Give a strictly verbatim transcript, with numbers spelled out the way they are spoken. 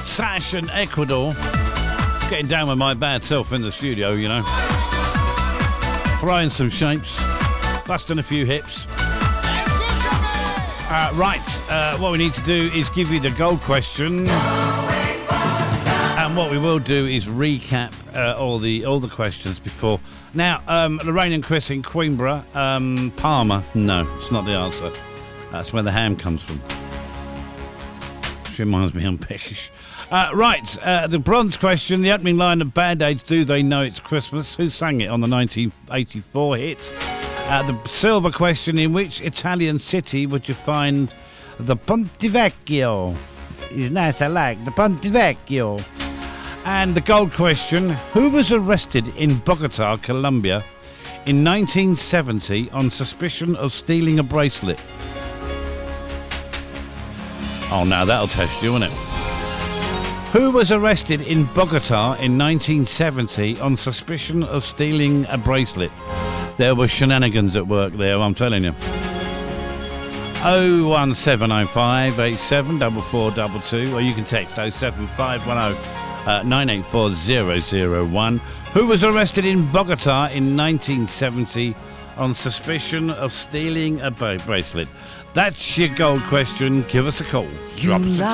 Sash and Ecuador. Getting down with my bad self in the studio, you know. Throwing some shapes. Busting a few hips. Uh, right, uh, what we need to do is give you the gold question. And what we will do is recap uh, all the all the questions before. Now, um, Lorraine and Chris in Queenborough. Um, Palmer. No, it's not the answer. That's where the ham comes from. She reminds me I'm peckish. Uh, right, uh, the bronze question. The opening line of Band-Aids, Do They Know It's Christmas? Who sang it on the nineteen eighty-four hit? Uh, the silver question. In which Italian city would you find the Ponte Vecchio? It's nice, I like the Ponte Vecchio. And the gold question, who was arrested in Bogota, Colombia in nineteen seventy on suspicion of stealing a bracelet? Oh, now that'll test you, won't it? Who was arrested in Bogota in nineteen seventy on suspicion of stealing a bracelet? There were shenanigans at work there, I'm telling you. oh one seven oh five eight seven four four two two, or you can text oh seven five one oh Uh, nine eight four zero zero one. Who was arrested in Bogota in nineteen seventy on suspicion of stealing a bracelet? That's your gold question. Give us a call. Drop us a